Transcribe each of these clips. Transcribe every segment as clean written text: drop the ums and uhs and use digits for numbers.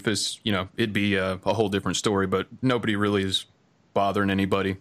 Memphis, it'd be a whole different story, but nobody really is bothering anybody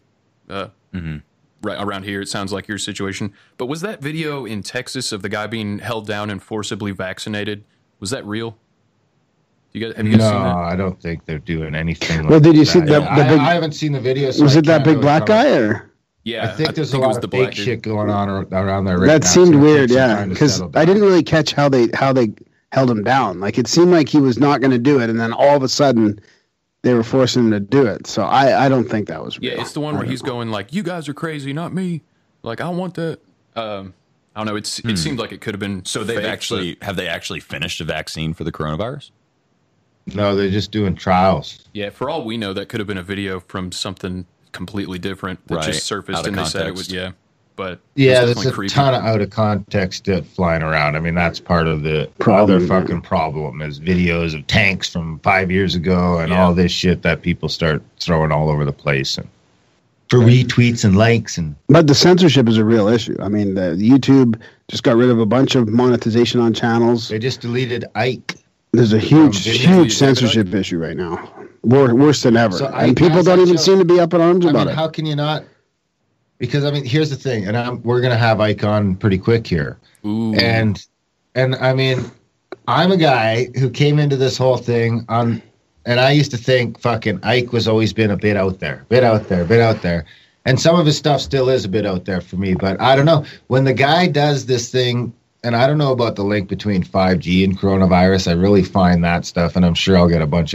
right around here. It sounds like your situation. But was that video in Texas of the guy being held down and forcibly vaccinated, was that real? Have you guys seen that? No, I don't think they're doing anything Well, like did you that. see the big... I haven't seen the video. So was it that big black guy, or... Yeah, I think there's a lot of fake shit going on around there right that now. Seemed weird, yeah, because I didn't really catch how they held him down. Like, it seemed like he was not going to do it, and then all of a sudden they were forcing him to do it. So I don't think that was real. Yeah, it's the one where he's going like, "You guys are crazy, not me. Like, I want that." I don't know. It seemed like it could have been. So have they actually finished a vaccine for the coronavirus? No, they're just doing trials. Yeah, for all we know, that could have been a video from something completely different that just surfaced, and they said it was But there's a ton of out of context flying around. I mean, that's part of the other fucking problem is videos of tanks from 5 years ago and all this shit that people start throwing all over the place and for retweets and likes and. But the censorship is a real issue. I mean, the YouTube just got rid of a bunch of monetization on channels. They just deleted Ike. There's a huge censorship issue right now. Worse than ever. And people don't even seem to be up in arms about it. How can you not? Because, I mean, here's the thing, and we're going to have Ike on pretty quick here. Ooh. And I mean, I'm a guy who came into this whole thing and I used to think fucking Ike was always been a bit out there. And some of his stuff still is a bit out there for me, but I don't know. When the guy does this thing, and I don't know about the link between 5G and coronavirus, I really find that stuff, and I'm sure I'll get a bunch of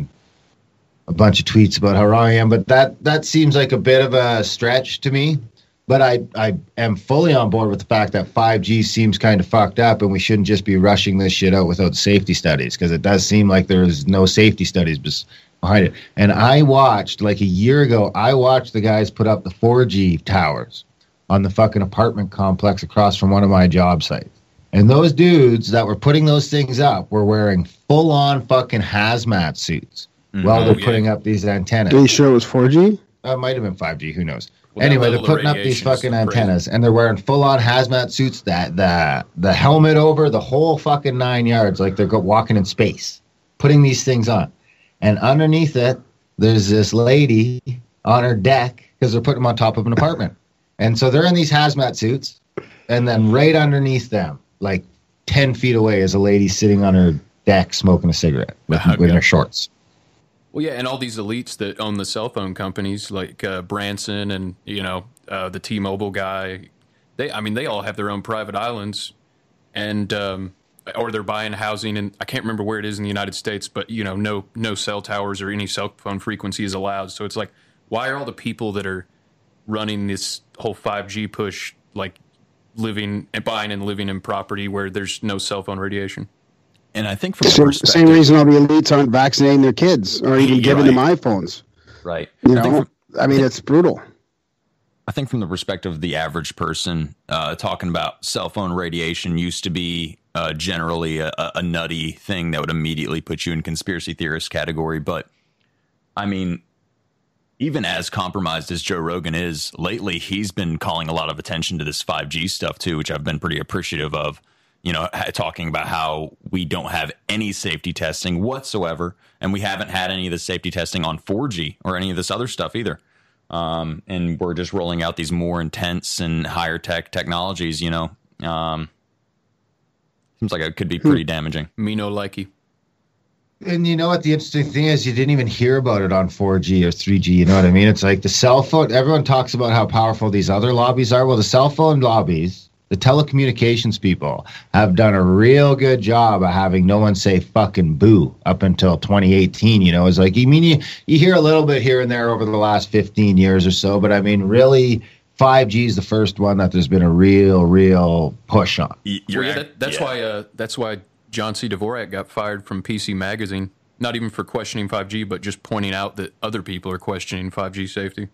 tweets about how wrong I am, but that seems like a bit of a stretch to me. But I am fully on board with the fact that 5G seems kind of fucked up, and we shouldn't just be rushing this shit out without safety studies, because it does seem like there's no safety studies behind it. And I watched, like a year ago, the guys put up the 4G towers on the fucking apartment complex across from one of my job sites. And those dudes that were putting those things up were wearing full-on fucking hazmat suits while they're putting up these antennas. Are you sure it was 4G? It might have been 5G. Who knows? Well, anyway, they're putting up these fucking antennas, and they're wearing full-on hazmat suits, the helmet over, the whole fucking 9 yards, like they're walking in space, putting these things on. And underneath it, there's this lady on her deck because they're putting them on top of an apartment. And so they're in these hazmat suits, and then right underneath them, like 10 feet away, is a lady sitting on her deck smoking a cigarette with her shorts. Well, yeah, and all these elites that own the cell phone companies, like Branson and the T-Mobile guy, they all have their own private islands, and or they're buying housing, and I can't remember where it is in the United States, but no cell towers or any cell phone frequency is allowed. So it's like, why are all the people that are running this whole 5G push like living and buying and living in property where there's no cell phone radiation? And I think from the same reason all the elites aren't vaccinating their kids or even giving them iPhones. Right. It's brutal. I think from the perspective of the average person, talking about cell phone radiation used to be generally a nutty thing that would immediately put you in conspiracy theorist category. But I mean, even as compromised as Joe Rogan is lately, he's been calling a lot of attention to this 5G stuff too, which I've been pretty appreciative of. Talking about how we don't have any safety testing whatsoever, and we haven't had any of the safety testing on 4G or any of this other stuff either. And we're just rolling out these more intense and higher tech technologies, Seems like it could be pretty damaging. Me no likey. And you know what the interesting thing is? You didn't even hear about it on 4G or 3G. You know what I mean? It's like the cell phone. Everyone talks about how powerful these other lobbies are. Well, the cell phone lobbies, the telecommunications people, have done a real good job of having no one say fucking boo up until 2018. It's like, you hear a little bit here and there over the last 15 years or so, but I mean, really, 5G is the first one that there's been a real push on. That's why John C. Dvorak got fired from PC Magazine, not even for questioning 5G, but just pointing out that other people are questioning 5G safety.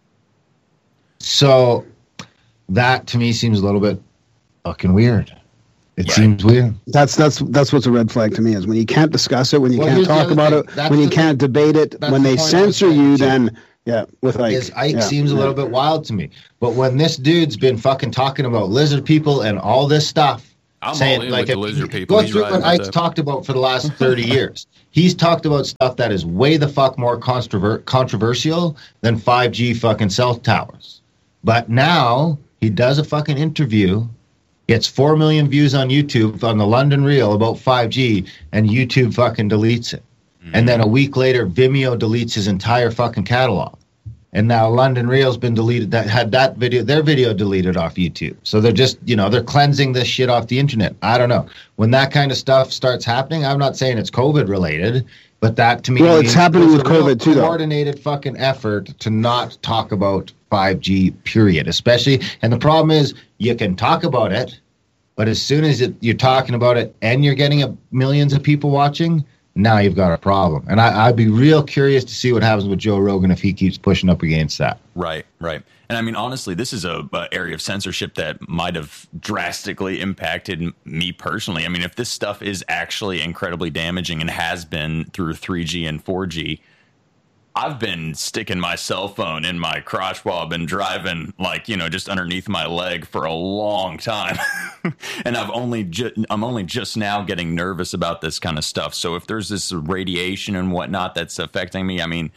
So that to me seems a little bit fucking weird. It seems weird. That's what's a red flag to me, is when you can't discuss it, when you can't talk about it, when you can't debate it, when they censor you, then with Ike. Ike seems a little bit wild to me. But when this dude's been fucking talking about lizard people and all this stuff, I'm saying all in like with the lizard people. Go He's through right what about Ike's that. talked about for the last 30 years. He's talked about stuff that is way the fuck more controversial than 5G fucking cell towers. But now he does a fucking interview, gets 4 million views on YouTube on the London Reel about 5G, and YouTube fucking deletes it. And then a week later, Vimeo deletes his entire fucking catalog. And now London Reel's been deleted, that had their video deleted off YouTube. So they're just, they're cleansing this shit off the internet. I don't know. When that kind of stuff starts happening, I'm not saying it's COVID related, but that to me, well, it's happening with COVID too, though. Coordinated fucking effort to not talk about 5G, period. Especially, and the problem is you can talk about it, but as soon as you're talking about it and you're getting millions of people watching, now you've got a problem. And I'd be real curious to see what happens with Joe Rogan if he keeps pushing up against that. Right. And I mean, honestly, this is a area of censorship that might have drastically impacted me personally. I mean, if this stuff is actually incredibly damaging and has been through 3G and 4G, I've been sticking my cell phone in my crotch while I've been driving, like, just underneath my leg for a long time. And I'm only just now getting nervous about this kind of stuff. So if there's this radiation and whatnot that's affecting me, I mean,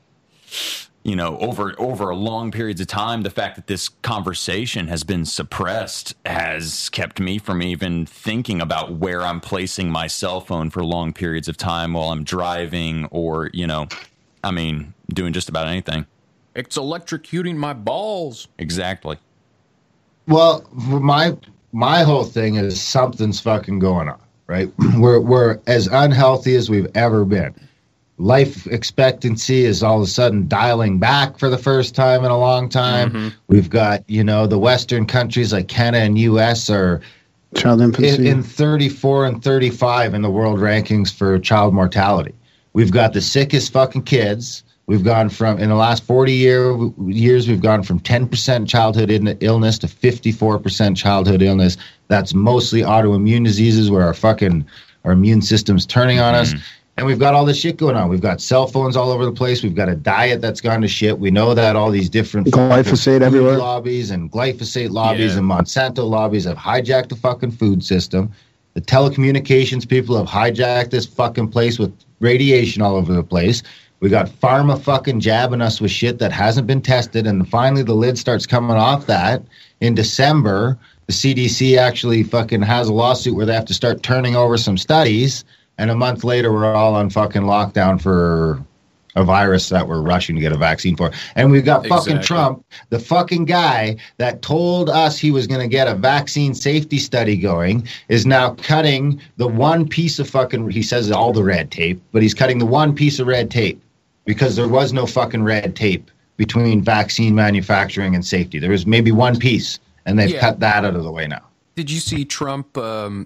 over long periods of time, the fact that this conversation has been suppressed has kept me from even thinking about where I'm placing my cell phone for long periods of time while I'm driving or, I mean, doing just about anything. It's electrocuting my balls. Exactly. Well, my whole thing is something's fucking going on, right? We're as unhealthy as we've ever been. Life expectancy is all of a sudden dialing back for the first time in a long time. Mm-hmm. We've got, the Western countries like Canada and U.S. are child infancy in 34 and 35 in the world rankings for child mortality. We've got the sickest fucking kids. We've gone from, in the last 40 years, we've gone from 10% childhood illness to 54% childhood illness. That's mostly autoimmune diseases where our immune system's turning on us. And we've got all this shit going on. We've got cell phones all over the place. We've got a diet that's gone to shit. We know that all these different glyphosate everywhere lobbies and glyphosate lobbies and Monsanto lobbies have hijacked the fucking food system. The telecommunications people have hijacked this fucking place with radiation all over the place. We got pharma fucking jabbing us with shit that hasn't been tested. And finally the lid starts coming off that. In December, the CDC actually fucking has a lawsuit where they have to start turning over some studies. And a month later, we're all on fucking lockdown for a virus that we're rushing to get a vaccine for. And we've got fucking Trump, the fucking guy that told us he was going to get a vaccine safety study going, is now cutting the one piece of fucking, he says all the red tape, but he's cutting the one piece of red tape because there was no fucking red tape between vaccine manufacturing and safety. There was maybe one piece, and they've cut that out of the way now. Did you see Trump...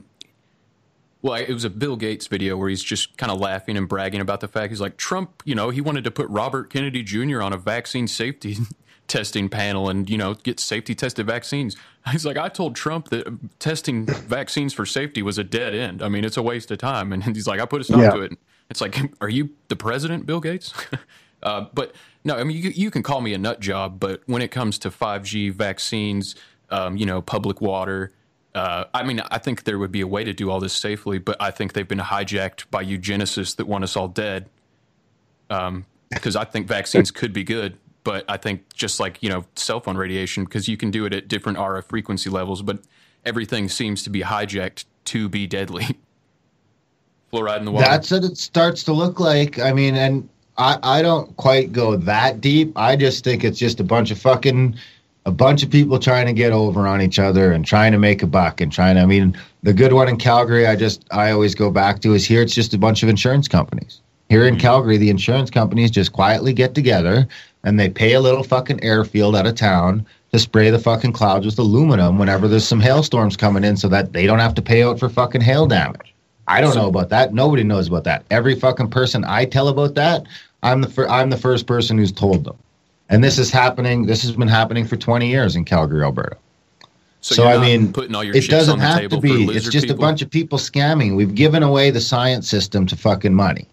Well, it was a Bill Gates video where he's just kind of laughing and bragging about the fact he's like, Trump, he wanted to put Robert Kennedy Jr. on a vaccine safety testing panel and, get safety tested vaccines. He's like, I told Trump that testing vaccines for safety was a dead end. I mean, it's a waste of time. And he's like, I put a stop to it. It's like, are you the president, Bill Gates? But no, I mean, you can call me a nut job, but when it comes to 5G vaccines, public water, I mean, I think there would be a way to do all this safely, but I think they've been hijacked by eugenicists that want us all dead. Because I think vaccines could be good, but I think just like, cell phone radiation, because you can do it at different RF frequency levels, but everything seems to be hijacked to be deadly. Fluoride in the water. That's what it starts to look like. I mean, and I don't quite go that deep. I just think it's just a bunch of people trying to get over on each other and trying to make a buck and I mean, the good one in Calgary, I always go back to is here. It's just a bunch of insurance companies here in Calgary. The insurance companies just quietly get together and they pay a little fucking airfield out of town to spray the fucking clouds with aluminum whenever there's some hailstorms coming in so that they don't have to pay out for fucking hail damage. I don't know about that. Nobody knows about that. Every fucking person I tell about that, I'm the first person who's told them. And this is happening. This has been happening for 20 years in Calgary, Alberta. So I mean, putting all your it doesn't have to be. It's just a bunch of people scamming. We've given away the science system to fucking money.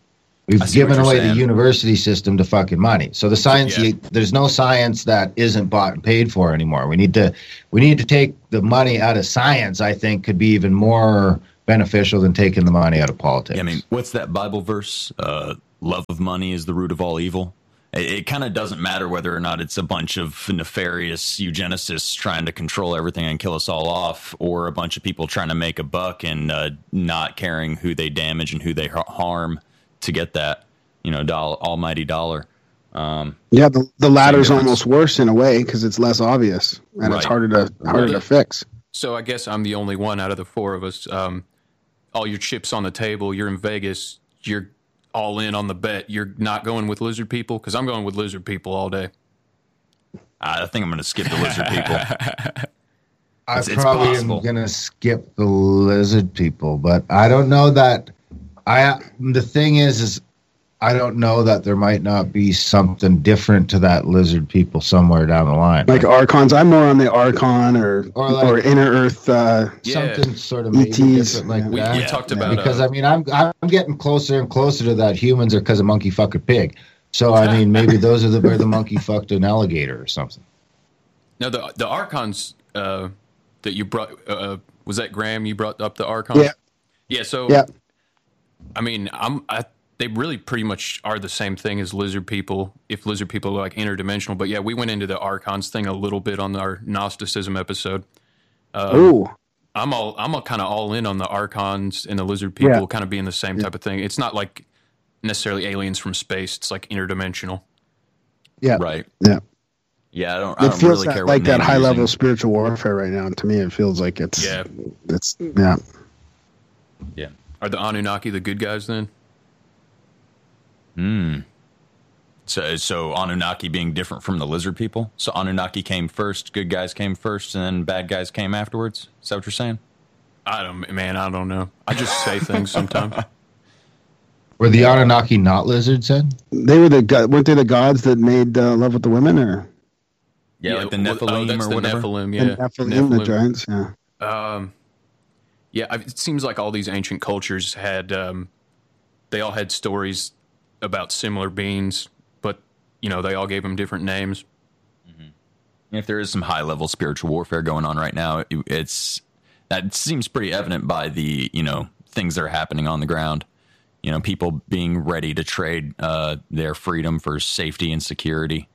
We've given away the university system to fucking money. So the science, there's no science that isn't bought and paid for anymore. We need to take the money out of science. I think could be even more beneficial than taking the money out of politics. Yeah, I mean, what's that Bible verse? Love of money is the root of all evil. It kind of doesn't matter whether or not it's a bunch of nefarious eugenicists trying to control everything and kill us all off, or a bunch of people trying to make a buck and not caring who they damage and who they harm to get that, almighty dollar. The latter's almost worse in a way because it's less obvious and it's harder to fix. So I guess I'm the only one out of the four of us. All your chips on the table. You're in Vegas. You're all in on the bet. You're not going with lizard people, because I'm going with lizard people all day. I think I'm going to skip the lizard people. I probably am going to skip the lizard people, but I don't know that. The thing is I don't know that there might not be something different to that lizard people somewhere down the line. Like Archons. I'm more on the Archon or Inner Earth. Something sort of maybe different like that. We talked about because I'm getting closer and closer to that humans are because of monkey fuck a pig. So I mean maybe those are where the monkey fucked an alligator or something. No, the Archons that you brought was that Graham? You brought up the Archons. Yeah. So I mean they really pretty much are the same thing as lizard people, if lizard people are like interdimensional. But yeah, we went into the Archons thing a little bit on our Gnosticism episode. I'm kind of all in on the Archons and the lizard people kind of being the same type of thing. It's not like necessarily aliens from space. It's like interdimensional. Yeah. Right. Yeah. Yeah. I don't feels really care like what that high level spiritual warfare right now. To me, it feels like it's. Yeah. Are the Anunnaki the good guys then? So Anunnaki being different from the lizard people? So Anunnaki came first, good guys came first, and then bad guys came afterwards? Is that what you're saying? I don't know. I just say things sometimes. Were the Anunnaki not lizards then? They were weren't they the gods that made love with the women, or? Yeah, like the Nephilim that's or the whatever. Nephilim, yeah. Nephilim, the giants, it seems like all these ancient cultures had, they all had stories about similar beings, but, they all gave them different names. Mm-hmm. If there is some high-level spiritual warfare going on right now, that seems pretty evident by the, things that are happening on the ground. People being ready to trade their freedom for safety and security.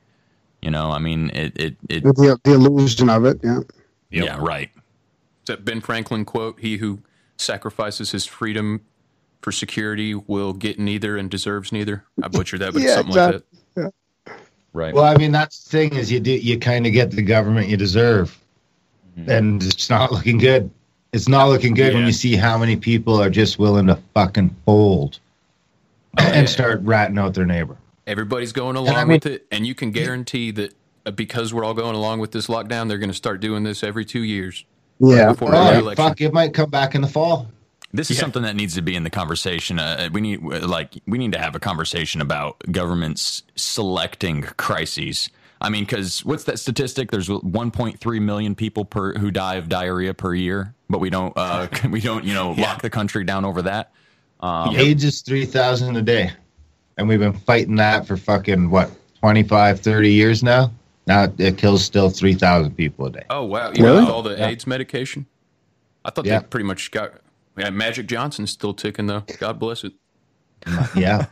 The illusion of it, yeah. Yep. Yeah, right. Is that Ben Franklin quote? He who sacrifices his freedom for security will get neither and deserves neither. I butchered that, but something like that. Yeah. Right. Well, I mean, that's the thing is you kind of get the government you deserve, and it's not looking good. It's not looking good when you see how many people are just willing to fucking fold and start ratting out their neighbor. Everybody's going along with it, and you can guarantee that because we're all going along with this lockdown, they're going to start doing this every 2 years. Yeah. Fuck, it might come back in the fall. This is something that needs to be in the conversation. We need to have a conversation about governments selecting crises. I mean, because what's that statistic? There's 1.3 million people who die of diarrhea per year, but we don't lock the country down over that. AIDS is 3,000 a day, and we've been fighting that for fucking 25, 30 years now. Now it kills still 3,000 people a day. Oh wow! You know all the AIDS medication. I thought they pretty much got. Yeah, Magic Johnson's still ticking though. God bless it. Yeah.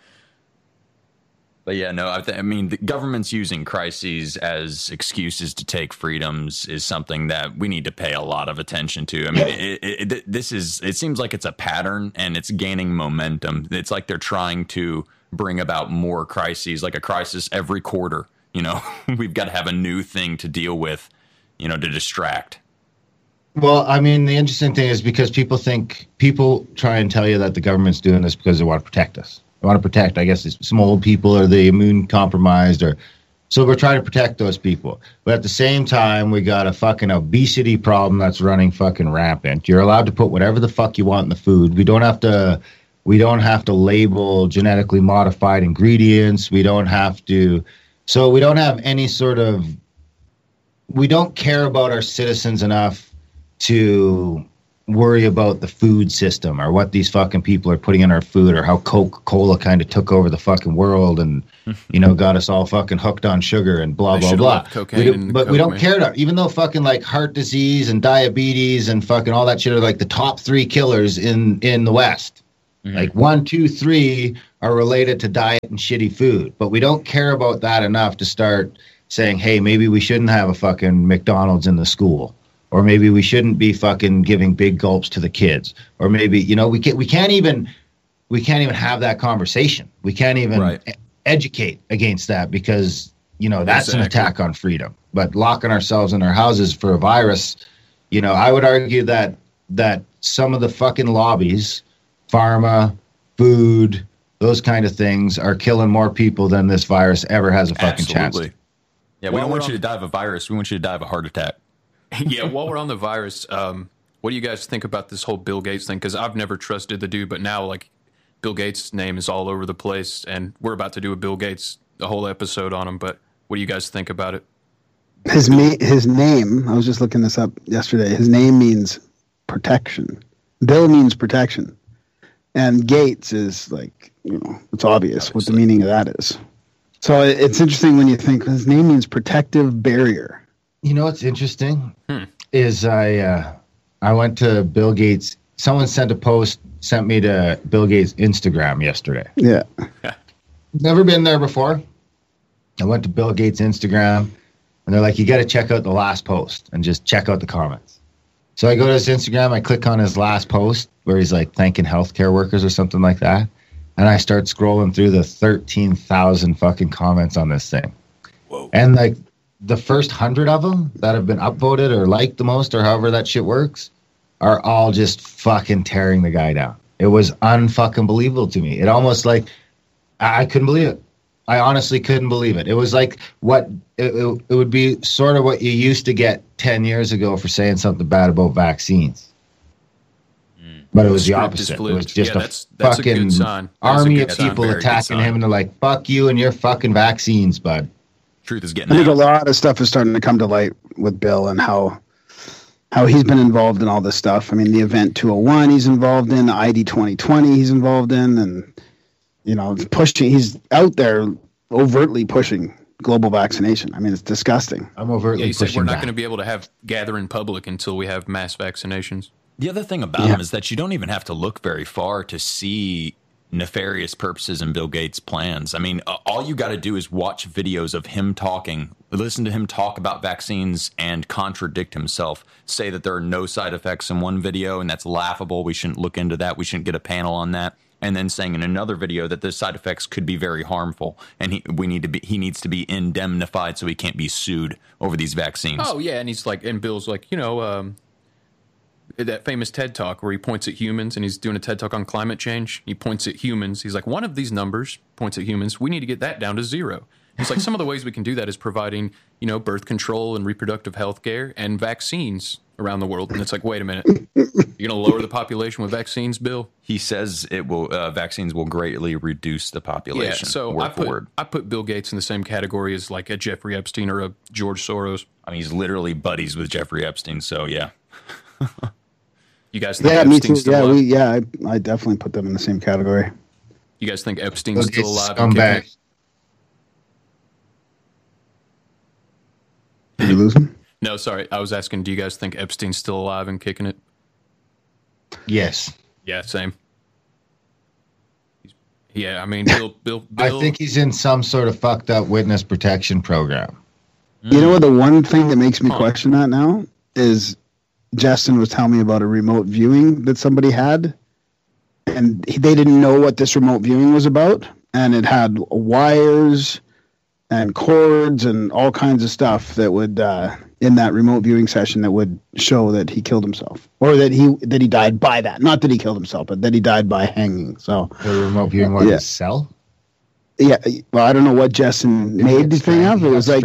But yeah, no, I mean, the government's using crises as excuses to take freedoms is something that we need to pay a lot of attention to. I mean, it seems like it's a pattern and it's gaining momentum. It's like they're trying to bring about more crises, like a crisis every quarter. We've got to have a new thing to deal with, to distract. Well, I mean, the interesting thing is because people try and tell you that the government's doing this because they want to protect us. They want to protect, I guess, some old people or the immune compromised, so we're trying to protect those people. But at the same time, we got a fucking obesity problem that's running fucking rampant. You're allowed to put whatever the fuck you want in the food. We don't have to label genetically modified ingredients. We don't have any sort of. We don't care about our citizens enough to worry about the food system or what these fucking people are putting in our food or how Coca-Cola kind of took over the fucking world and, got us all fucking hooked on sugar and blah, blah, blah. We don't care. Even though fucking like heart disease and diabetes and fucking all that shit are like the top 3 killers in the West. Mm-hmm. Like 1, 2, 3 are related to diet and shitty food. But we don't care about that enough to start saying, hey, maybe we shouldn't have a fucking McDonald's in the school. Or maybe we shouldn't be fucking giving big gulps to the kids. Or maybe, we can't even have that conversation. We can't even educate against that because, that's an attack on freedom. But locking ourselves in our houses for a virus, I would argue that some of the fucking lobbies, pharma, food, those kind of things are killing more people than this virus ever has a fucking chance. Yeah, we don't want you to die of a virus. We want you to die of a heart attack. Yeah, while we're on the virus, what do you guys think about this whole Bill Gates thing? Because I've never trusted the dude, but now, like, Bill Gates' name is all over the place, and we're about to do a whole episode on him, but what do you guys think about it? His name, I was just looking this up yesterday, his name means protection. Bill means protection. And Gates is, like, it's obvious what the meaning of that is. So it's interesting when you think his name means protective barrier. What's interesting is I went to Bill Gates. Someone sent me to Bill Gates' Instagram yesterday. Yeah. Never been there before. I went to Bill Gates' Instagram, and they're like, you got to check out the last post and just check out the comments. So I go to his Instagram, I click on his last post where he's like thanking healthcare workers or something like that. And I start scrolling through the 13,000 fucking comments on this thing. Whoa. And like, the first 100 of them that have been upvoted or liked the most or however that shit works are all just fucking tearing the guy down. It was unfucking believable to me. It almost like I couldn't believe it. I honestly couldn't believe it. It was like it would be sort of what you used to get 10 years ago for saying something bad about vaccines. But it was the opposite. It was just that's fucking army of people attacking him and they're like, fuck you and your fucking vaccines, bud. Truth is getting I think a lot of stuff is starting to come to light with Bill and how he's been involved in all this stuff. I mean, the Event 201 he's involved in, the ID 2020 he's involved in, and he's out there overtly pushing global vaccination. I mean, it's disgusting. I'm overtly pushing. He said we're not going to be able to gather in public until we have mass vaccinations. The other thing about him is that you don't even have to look very far to see nefarious purposes in Bill Gates' plans. I mean, all you got to do is watch videos of him talking, listen to him talk about vaccines and contradict himself, say that there are no side effects in one video and that's laughable. We shouldn't look into that. We shouldn't get a panel on that. And then saying in another video that the side effects could be very harmful and he needs to be indemnified so he can't be sued over these vaccines. Oh yeah, and he's like, and Bill's like, that famous TED Talk where he points at humans and he's doing a TED Talk on climate change. He points at humans. He's like, one of these numbers points at humans. We need to get that down to 0. He's like, some of the ways we can do that is providing, birth control and reproductive health care and vaccines around the world. And it's like, wait a minute, you're going to lower the population with vaccines, Bill? He says it will. Vaccines will greatly reduce the population. Yeah, so I put Bill Gates in the same category as like a Jeffrey Epstein or a George Soros. I mean, he's literally buddies with Jeffrey Epstein. So yeah. You guys think Epstein's still alive? I definitely put them in the same category. You guys think Epstein's still alive? Scumbag. Did you lose him? No, sorry. I was asking, do you guys think Epstein's still alive and kicking it? Yes. Yeah, same. Yeah, I mean, Bill. I think he's in some sort of fucked up witness protection program. You know what? The one thing that makes me question that now is Justin was telling me about a remote viewing that somebody had, and they didn't know what this remote viewing was about, and it had wires and cords and all kinds of stuff that would in that remote viewing session that would show that he killed himself, or that he died by that. Not that he killed himself, but that he died by hanging. So the remote viewing was his cell. Yeah, well, I don't know what Justin made the thing of. It was like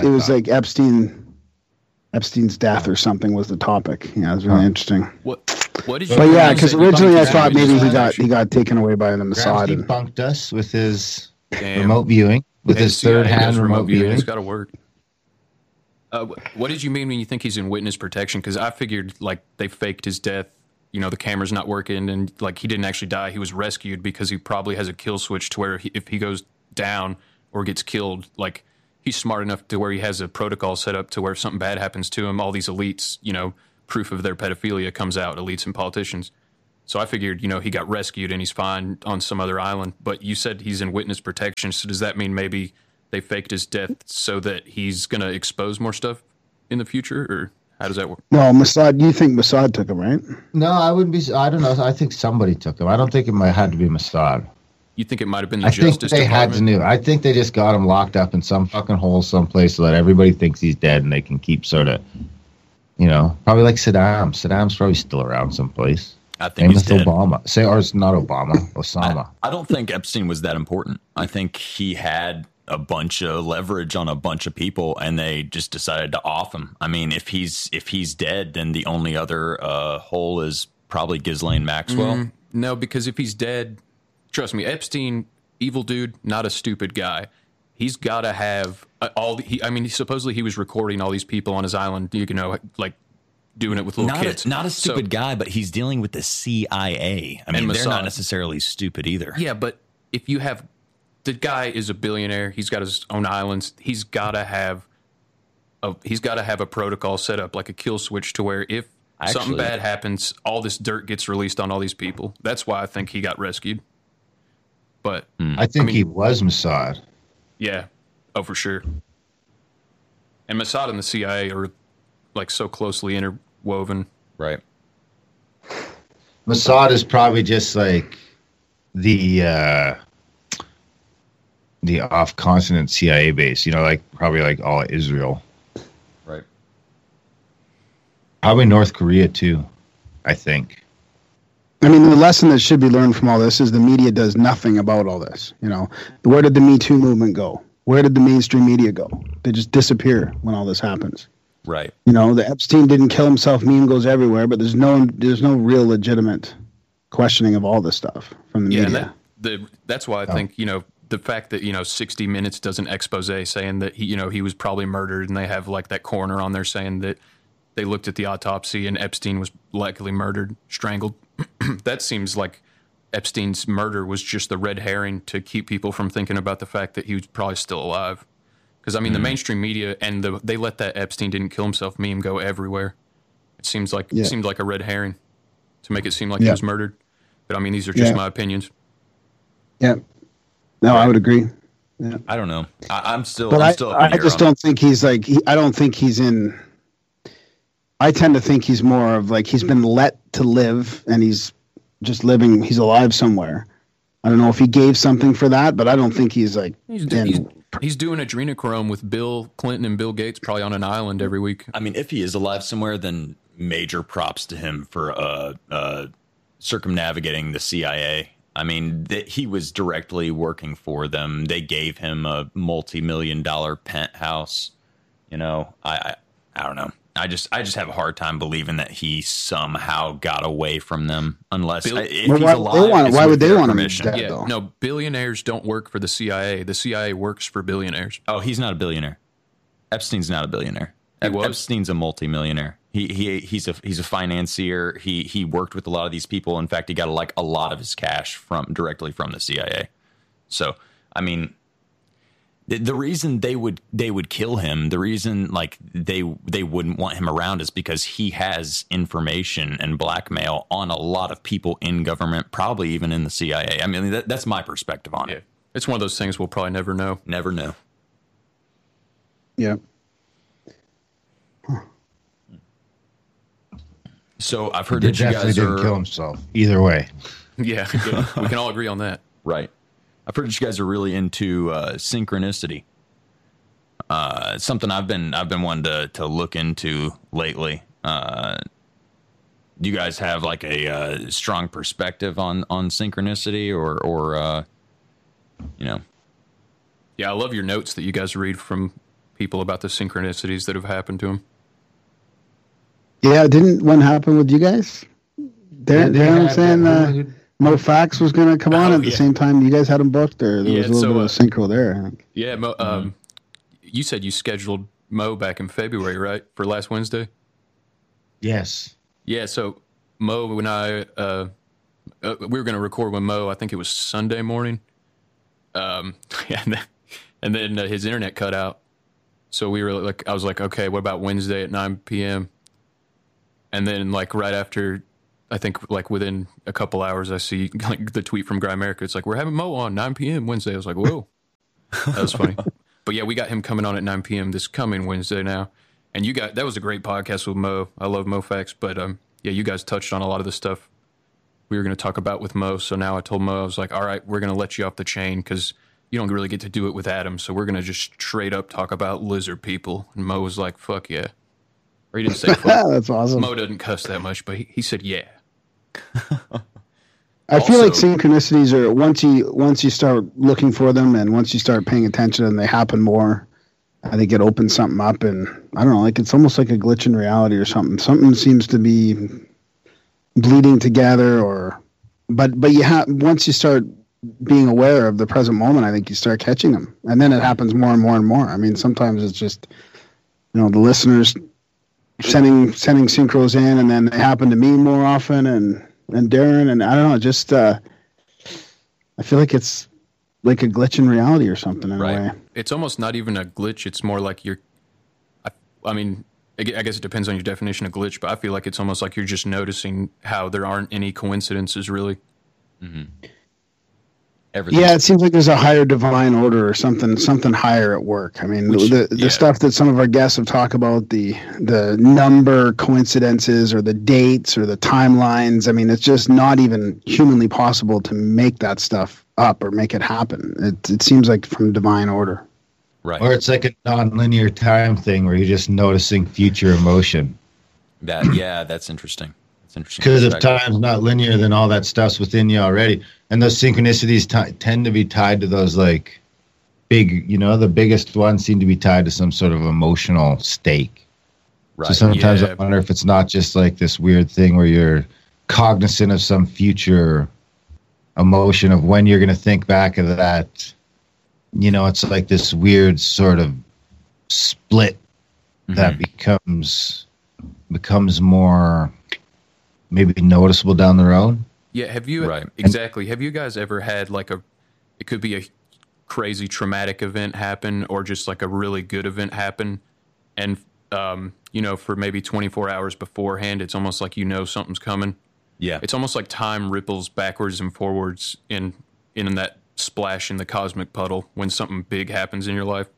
Epstein's death or something was the topic. Yeah, it was really interesting. What did you? But yeah, because originally I thought maybe he got taken away by the Mossad. He debunked us with his remote viewing, with his third-hand remote viewing. It's got to work. What did you mean when you think he's in witness protection? Because I figured like they faked his death the camera's not working and like he didn't actually die. He was rescued because he probably has a kill switch to where if he goes down or gets killed, like he's smart enough to where he has a protocol set up to where if something bad happens to him, all these elites, proof of their pedophilia comes out, elites and politicians. So I figured, he got rescued and he's fine on some other island. But you said he's in witness protection. So does that mean maybe they faked his death so that he's going to expose more stuff in the future? Or how does that work? No, Mossad, you think Mossad took him, right? No, I wouldn't be. I don't know. I think somebody took him. I don't think it might had to be Mossad. You think it might have been the I think Justice they Department? had to know. I think they just got him locked up in some fucking hole someplace so that everybody thinks he's dead and they can keep sort of, probably like Saddam. Saddam's probably still around someplace. I think he's dead. Obama. Or it's not Obama. Osama. I don't think Epstein was that important. I think he had a bunch of leverage on a bunch of people, and they just decided to off him. I mean, if he's dead, then the only other hole is probably Ghislaine Maxwell. No, because if he's dead, trust me, Epstein, evil dude, not a stupid guy. He's got to have supposedly he was recording all these people on his island, like doing it with little kids. Not a stupid guy, but he's dealing with the CIA. I mean, they're not necessarily stupid either. Yeah, but if you have, the guy is a billionaire. He's got his own islands. He's got to have a protocol set up, like a kill switch, to where if something bad happens, all this dirt gets released on all these people. That's why I think he got rescued. But I think he was Mossad. Yeah, for sure. And Mossad and the CIA are like so closely interwoven. Right. Mossad is probably just like the off-continent CIA base, probably like all Israel. Right. Probably North Korea too, I think. I mean, the lesson that should be learned from all this is the media does nothing about all this. Where did the Me Too movement go? Where did the mainstream media go? They just disappear when all this happens. Right. The Epstein didn't kill himself meme goes everywhere, but there's no real legitimate questioning of all this stuff from the media. And that's why I think, the fact that, 60 Minutes does an expose saying that he was probably murdered, and they have like that coroner on there saying that they looked at the autopsy and Epstein was likely murdered, strangled. That seems like Epstein's murder was just the red herring to keep people from thinking about the fact that he was probably still alive. Because, the mainstream media and they let that Epstein didn't kill himself meme go everywhere. It seemed like a red herring to make it seem like he was murdered. But, these are just my opinions. Yeah. No, I would agree. Yeah. I don't know. I'm still. But I just don't think he's like. I don't think he's in. I tend to think he's more of like he's been let to live and he's just living. He's alive somewhere. I don't know if he gave something for that, but I don't think he's like. He's doing adrenochrome with Bill Clinton and Bill Gates, probably on an island every week. I mean, if he is alive somewhere, then major props to him for circumnavigating the CIA. I mean, he was directly working for them. They gave him a multi-million-dollar penthouse. I don't know. I just have a hard time believing that he somehow got away from them, unless if he's alive. Why would they want him dead, though? No, billionaires don't work for the CIA. The CIA works for billionaires. Oh, he's not a billionaire. Epstein's not a billionaire. Epstein's a multimillionaire. He's a financier. He worked with a lot of these people. In fact, he got a lot of his cash directly from the CIA. So, I mean, the reason they would kill him, the reason like they wouldn't want him around is because he has information and blackmail on a lot of people in government, probably even in the CIA. I mean, that's my perspective on it. It's one of those things we'll probably never know. Never know. Yeah. So I've heard that you guys didn't kill himself either way. Yeah, we can all agree on that. Right. I've heard that you guys are really into synchronicity. It's something I've been wanting to look into lately. Do you guys have like a strong perspective on synchronicity or Yeah, I love your notes that you guys read from people about the synchronicities that have happened to them. Yeah, didn't one happen with you guys? Darren saying Mo Fax was going to come on at the same time you guys had him booked, or there was a little bit of synchro there. I think. Yeah, Mo, you said you scheduled Mo back in February, right, for last Wednesday? Yes. Yeah, so Mo and I, we were going to record with Mo. I think it was Sunday morning. And then his internet cut out. So we were like, I was like, okay, what about Wednesday at 9 p.m.? And then like right after, I think like within a couple hours, I see like the tweet from Grimerica. It's like, we're having Mo on 9 p.m. Wednesday. I was like, whoa, that was funny. But yeah, we got him coming on at 9 p.m. this coming Wednesday now. And that was a great podcast with Mo. I love MoFax, but yeah, you guys touched on a lot of the stuff we were going to talk about with Mo. So now I told Mo, I was like, all right, we're going to let you off the chain because you don't really get to do it with Adam. So we're going to just straight up talk about lizard people. And Mo was like, fuck yeah. Or he didn't say fuck. That's awesome. Mo doesn't cuss that much, but he said yeah. I feel like synchronicities are once you start looking for them and once you start paying attention and they happen more, I think it opens something up, and I don't know, like it's almost like a glitch in reality or something. Something seems to be bleeding together, but you have once you start being aware of the present moment, I think you start catching them, and then it happens more and more and more. I mean, sometimes it's just the listeners sending synchros in, and then they happen to me more often, and Darren, and I don't know, just I feel like it's like a glitch in reality or something in a way. It's almost not even a glitch. It's more like I mean, I guess it depends on your definition of glitch, but I feel like it's almost like you're just noticing how there aren't any coincidences really. Mm-hmm. Yeah, it seems like there's a higher divine order or something higher at work. I mean, the stuff that some of our guests have talked about, the number coincidences or the dates or the timelines. I mean, it's just not even humanly possible to make that stuff up or make it happen. It seems like from divine order. Right. Or it's like a non-linear time thing where you're just noticing future emotion. That's interesting. Because if time's not linear, then all that stuff's within you already. And those synchronicities tend to be tied to those like big, the biggest ones seem to be tied to some sort of emotional stake. Right. So sometimes I wonder if it's not just like this weird thing where you're cognizant of some future emotion of when you're going to think back of that. It's like this weird sort of split that becomes more maybe noticeable down the road. Yeah, have you exactly? Have you guys ever had like it could be a crazy traumatic event happen or just like a really good event happen, and for maybe 24 hours beforehand, it's almost like something's coming. Yeah, it's almost like time ripples backwards and forwards in that splash in the cosmic puddle when something big happens in your life.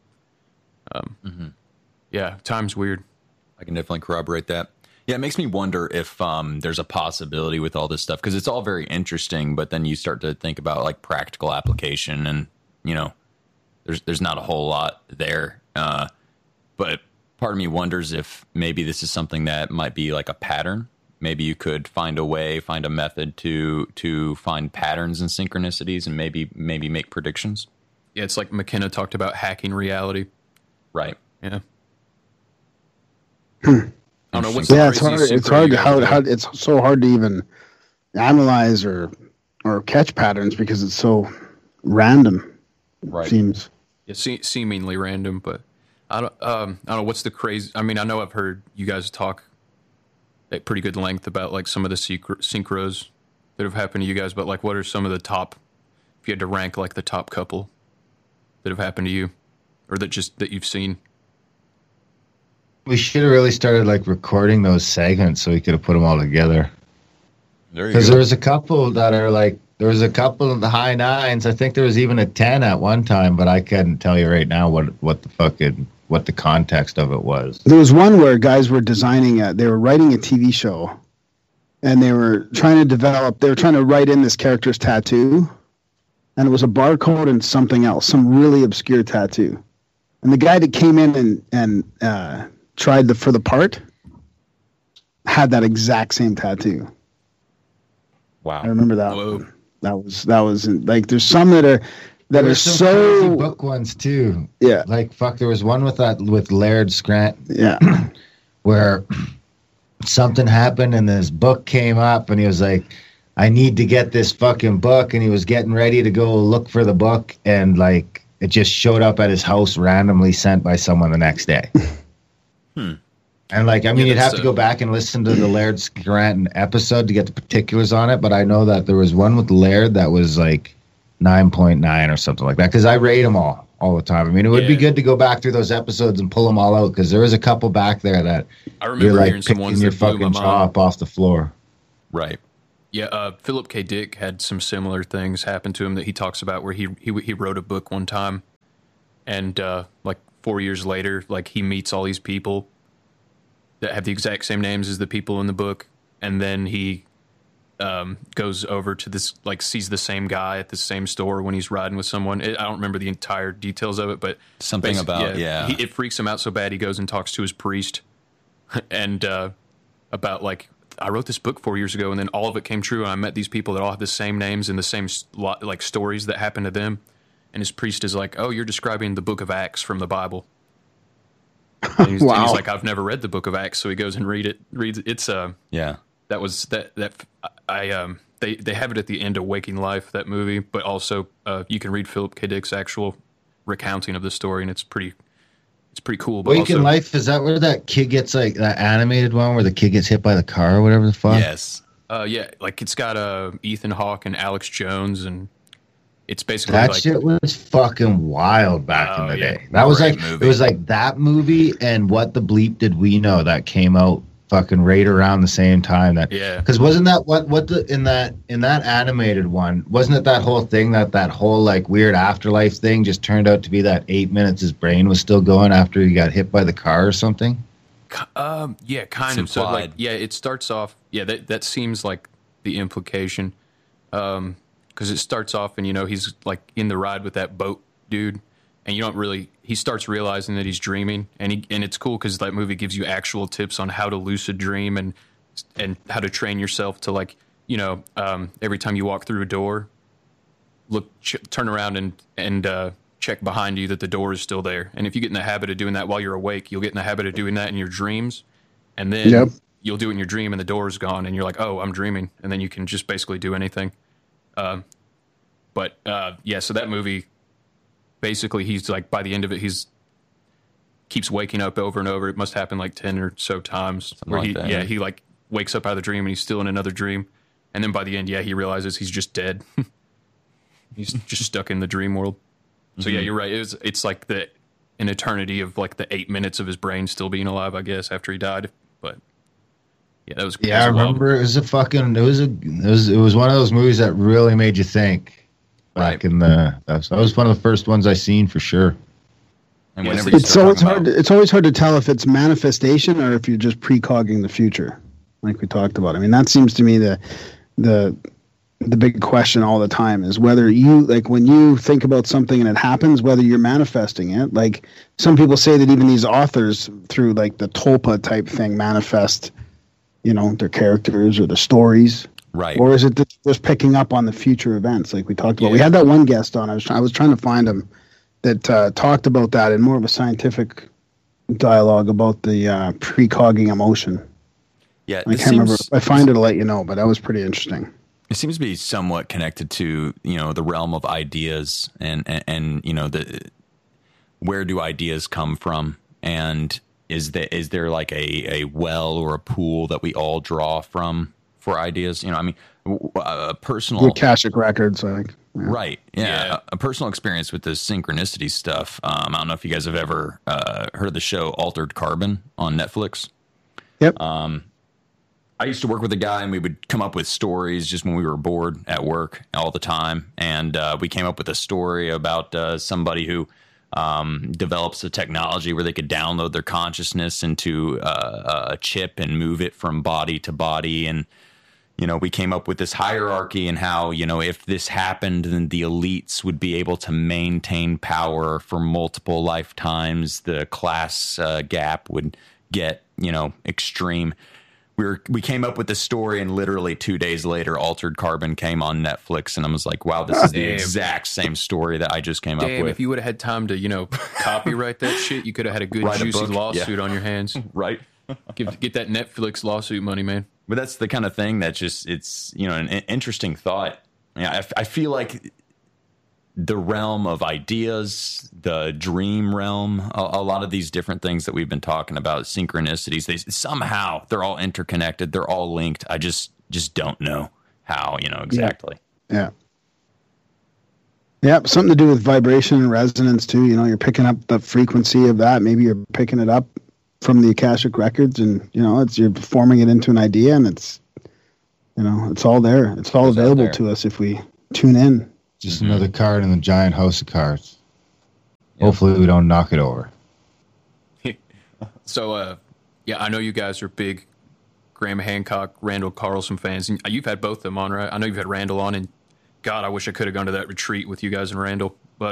Yeah, time's weird. I can definitely corroborate that. Yeah, it makes me wonder if there's a possibility with all this stuff, because it's all very interesting, but then you start to think about like practical application, and there's not a whole lot there. But part of me wonders if maybe this is something that might be like a pattern. Maybe you could find a method to find patterns and synchronicities, and maybe make predictions. Yeah, it's like McKenna talked about hacking reality. Right. Yeah. I don't know what's it's hard it's so hard to even analyze or catch patterns because it's so random. Right. Seems. Yeah, seemingly random, but I don't know what's the crazy. I mean, I know I've heard you guys talk at pretty good length about like some of the synchros that have happened to you guys, but like what are some of the top, if you had to rank like the top couple that have happened to you or that you've seen? We should have really started like recording those segments so we could have put them all together. Because there was a couple that are like, there was a couple of the high nines. I think there was even a 10 at one time, but I couldn't tell you right now what the context of it was. There was one where guys were they were writing a TV show, and they were trying to write in this character's tattoo, and it was a barcode and something else, some really obscure tattoo. And the guy that came in and tried for the part had that exact same tattoo. Wow. I remember that. Whoa. That was like, there's some that are so crazy book ones too. Yeah. Like there was one with Laird Scranton. Yeah. Where something happened and this book came up and he was like, I need to get this fucking book, and he was getting ready to go look for the book, and like it just showed up at his house randomly, sent by someone the next day. And like, I mean, Yeah, you'd have that's, to go back and listen to the Laird Scranton episode to get the particulars on it. But I know that there was one with Laird that was like 9.9 or something like that. Because I rate them all the time. I mean, it would be good to go back through those episodes and pull them all out, because there was a couple back there that I remember you're like hearing some picking ones your that blew my fucking jaw mind. up off the floor. Right. Yeah, Philip K. Dick had some similar things happen to him that he talks about, where he wrote a book one time, and like 4 years later, like he meets all these people that have the exact same names as the people in the book, and then he goes over to this, like, sees the same guy at the same store when he's riding with someone. I don't remember the entire details of it, but Something about, it freaks him out so bad he goes and talks to his priest and about, like, I wrote this book 4 years ago, and then all of it came true, and I met these people that all have the same names and the same like stories that happened to them. And his priest is like, "Oh, you're describing the book of Acts from the Bible." And he's, Wow. and he's like, "I've never read the book of Acts," so he goes and reads it. It's Yeah. that was that I they have it at the end of Waking Life, that movie, but also you can read Philip K. Dick's actual recounting of the story, and it's pretty cool. But Waking also, Life, is that where that kid gets, like, that animated one where the kid gets hit by the car or whatever the fuck? Yes. yeah, like it's got Ethan Hawke and Alex Jones, and it's basically That like shit was fucking wild back in Oh, the yeah. day. That was Great like movie. it was like that movie and What the Bleep Did We Know that came out fucking right around the same time. That Yeah. because wasn't that what the in that animated one, wasn't it that whole thing that whole like weird afterlife thing just turned out to be that 8 minutes his brain was still going after he got hit by the car or something? yeah, kind It's of. So like, implied. yeah, it starts off. Yeah, that seems like the implication, because it starts off and he's like in the ride with that boat dude, and you don't really. He starts realizing that he's dreaming, and it's cool because that movie gives you actual tips on how to lucid dream and how to train yourself to, like, every time you walk through a door, turn around and check behind you that the door is still there. And if you get in the habit of doing that while you're awake, you'll get in the habit of doing that in your dreams. And then Yep. you'll do it in your dream and the door is gone and you're like, oh, I'm dreaming. And then you can just basically do anything. So that movie, basically he's like, by the end of it, keeps waking up over and over. It must happen like 10 or so times. He like wakes up out of the dream and he's still in another dream. And then by the end, he realizes he's just dead. He's just stuck in the dream world. So yeah, you're right. It's like an eternity of like the 8 minutes of his brain still being alive, I guess, after he died. But yeah, that was Yeah, I that was wild. remember it was one of those movies that really made you think. Back in that was one of the first ones I seen for sure. And Yeah, whenever so you It's start always talking hard. about- It's always hard to tell if it's manifestation or if you're just precogging the future, like we talked about. I mean, that seems to me the big question all the time is whether you, like, when you think about something and it happens, whether you're manifesting it. Like, some people say that even these authors, through like the Tulpa type thing, manifest, their characters or the stories. Right. Or is it just picking up on the future events, like we talked about? We had that one guest on. I was trying to find him that talked about that in more of a scientific dialogue about the precogging emotion. Yeah. I can't remember. If I find it, I'll let you know. But that was pretty interesting. It seems to be somewhat connected to, the realm of ideas and where do ideas come from? And is there like a well or a pool that we all draw from for ideas? A personal The Akashic records, like. Yeah. Right. Yeah. Yeah. A personal experience with this synchronicity stuff. I don't know if you guys have ever heard of the show Altered Carbon on Netflix. Yep. I used to work with a guy, and we would come up with stories just when we were bored at work all the time. And we came up with a story about somebody who develops a technology where they could download their consciousness into a chip and move it from body to body. And, we came up with this hierarchy and how, if this happened, then the elites would be able to maintain power for multiple lifetimes. The class gap would get, extreme. We came up with this story, and literally 2 days later, Altered Carbon came on Netflix, and I was like, "Wow, this is the exact same story that I just came up Damn, with." if you would have had time to, copyright that shit, you could have had a good Write a juicy book, lawsuit on your hands. Right? Get that Netflix lawsuit money, man. But that's the kind of thing that it's an interesting thought. Yeah, I feel like the realm of ideas, the dream realm, a lot of these different things that we've been talking about, synchronicities, they're all interconnected. They're all linked. I just don't know how, exactly. Yeah. Yeah, something to do with vibration and resonance too. You're picking up the frequency of that. Maybe you're picking it up from the Akashic records, and you're forming it into an idea, and it's all there. It's all available to us if we tune in. Just another card in the giant house of cards. Yep. Hopefully we don't knock it over. So, I know you guys are big Graham Hancock, Randall Carlson fans, and you've had both of them on, right? I know you've had Randall on, and God, I wish I could have gone to that retreat with you guys and Randall. But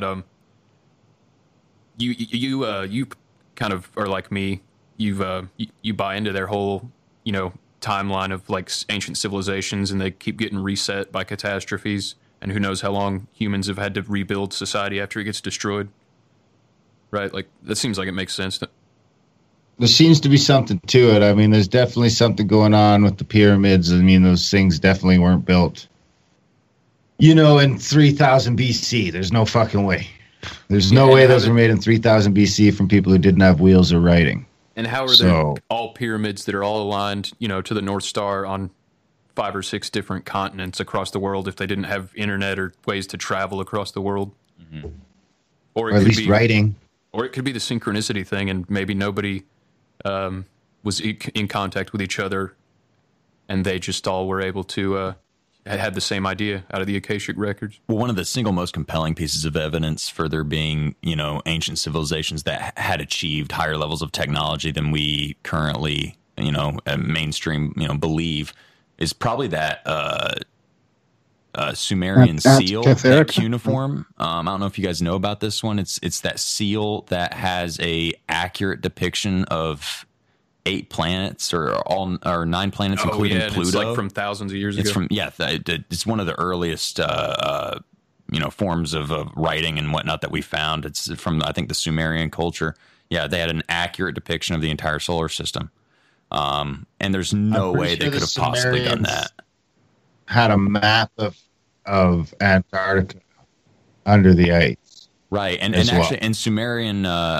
you kind of are like me. You buy into their whole timeline of like ancient civilizations, and they keep getting reset by catastrophes, and who knows how long humans have had to rebuild society after it gets destroyed. Right? Like that seems like it makes sense. There seems to be something to it. I mean, there's definitely something going on with the pyramids. I mean, those things definitely weren't built in 3000 BC. There's no fucking way. There's no way those were made in 3000 BC from people who didn't have wheels or writing. And how are there all pyramids that are all aligned, to the North Star on 5 or 6 different continents across the world if they didn't have internet or ways to travel across the world? Mm-hmm. Or at least writing. Or it could be the synchronicity thing, and maybe nobody was in contact with each other, and they just all were able to had the same idea out of the Akashic records. Well, one of the single most compelling pieces of evidence for there being, ancient civilizations that had achieved higher levels of technology than we currently, mainstream, believe is probably that Sumerian seal, that cuneiform. I don't know if you guys know about this one. It's that seal that has a accurate depiction of 8 planets or 9 planets, including Pluto. It's like from thousands of years ago. It's one of the earliest forms of writing and whatnot that we found. It's from, I think, the Sumerian culture. Yeah, they had an accurate depiction of the entire solar system. And there's no way they could have possibly done that. Had a map of Antarctica under the ice. Right. And actually in Sumerian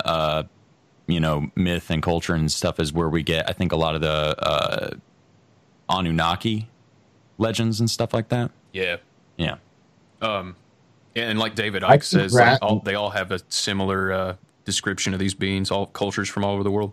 myth and culture and stuff is where we get, I think, a lot of the Anunnaki legends and stuff like that. Yeah. Yeah. And like David Icke says, they all have a similar description of these beings, all cultures from all over the world.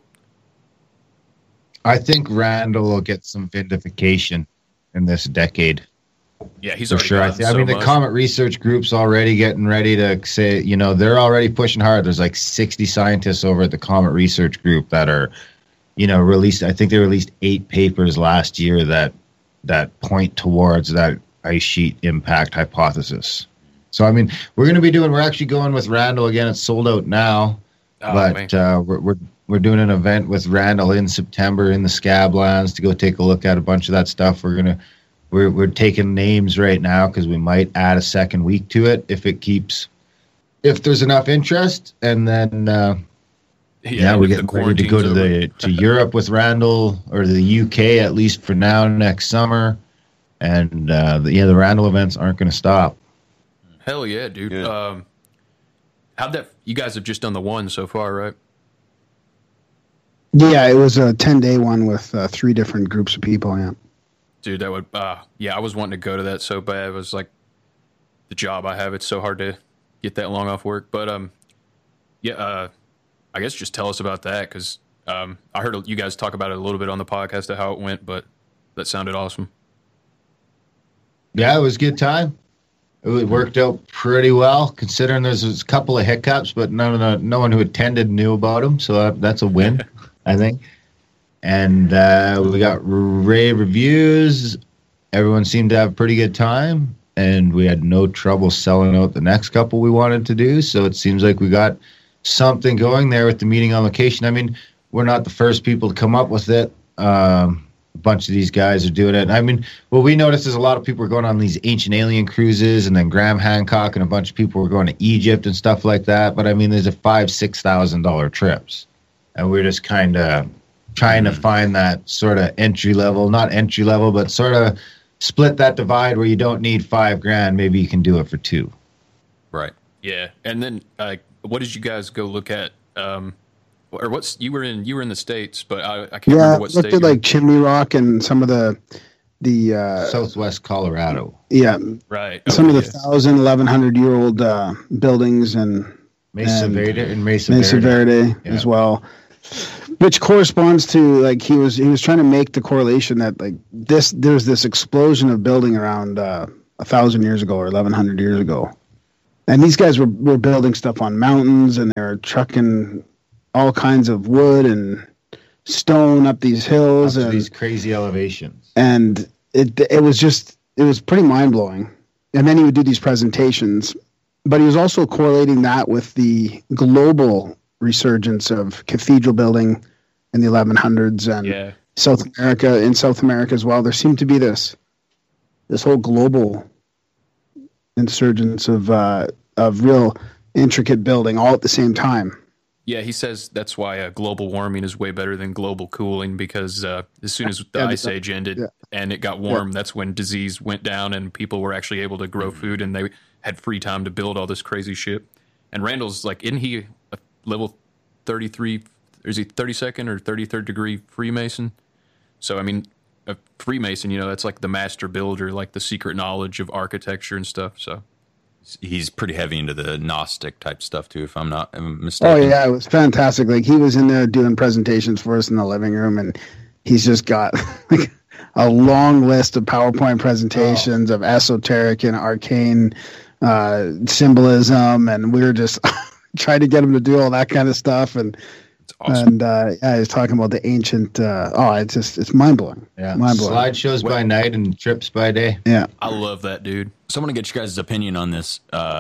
I think Randall will get some vindication in this decade. Yeah, he's for sure. The Comet Research Group's already getting ready to say, they're already pushing hard. There's like 60 scientists over at the Comet Research Group that are, released. I think they released 8 papers last year that point towards that ice sheet impact hypothesis. So, I mean, we're actually going with Randall again. It's sold out now, we're doing an event with Randall in September in the Scablands to go take a look at a bunch of that stuff. We're taking names right now because we might add a second week to it if there's enough interest, and then we're getting ready to go to Europe with Randall, or the UK at least for now, next summer, and the Randall events aren't going to stop. Hell yeah, dude! Yeah. You guys have just done the one so far, right? Yeah, it was a 10-day one with 3 different groups of people. Yeah. Dude, that would, I was wanting to go to that so bad. It was like the job I have. It's so hard to get that long off work. But, I guess just tell us about that, because I heard you guys talk about it a little bit on the podcast of how it went, but that sounded awesome. Yeah, it was a good time. It worked out pretty well, considering there's a couple of hiccups, but no one who attended knew about them, so that's a win, I think. And we got rave reviews. Everyone seemed to have a pretty good time, and we had no trouble selling out the next couple we wanted to do. So it seems like we got something going there with the meeting on location. I mean, we're not the first people to come up with it. A bunch of these guys are doing it. I mean, what we noticed is a lot of people were going on these ancient alien cruises, and then Graham Hancock and a bunch of people were going to Egypt and stuff like that. But I mean, there's a $5,000-$6,000 trips, and we're just kind of trying to find that sort of not entry level, but sort of split that divide where you don't need $5,000. Maybe you can do it for $2,000. Right. Yeah, and then what did you guys go look at? Or what's you were in the States, but I can't remember what looked state. At like Chimney Rock and some of the Southwest Colorado. Yeah, right. Some of the 1,100-year-old buildings and Mesa Verde as well, which corresponds to like he was trying to make the correlation that like there's this explosion of building around 1,000 years ago or 1,100 years ago, and these guys were building stuff on mountains and they were trucking all kinds of wood and stone up these hills and these crazy elevations, and it was pretty mind blowing. And then he would do these presentations. But he was also correlating that with the global resurgence of cathedral building in the 1100s and South America as well. There seemed to be this whole global insurgence of real intricate building all at the same time. Yeah, he says that's why global warming is way better than global cooling, because as soon as the Ice Age ended and it got warm, that's when disease went down and people were actually able to grow food and they had free time to build all this crazy shit. And Randall's like, isn't he a level 33, or is he 32nd or 33rd degree Freemason? So, I mean, a Freemason, that's like the master builder, like the secret knowledge of architecture and stuff. So he's pretty heavy into the Gnostic type stuff too, if I'm not mistaken. Oh yeah, it was fantastic. Like he was in there doing presentations for us in the living room, and he's just got like a long list of PowerPoint presentations of esoteric and arcane symbolism, and we were just trying to get him to do all that kind of stuff. And it's awesome. And he's talking about the ancient. It's mind blowing. Yeah, mind blowing. Slideshows by night and trips by day. Yeah, I love that, dude. So I want to get you guys' opinion on this.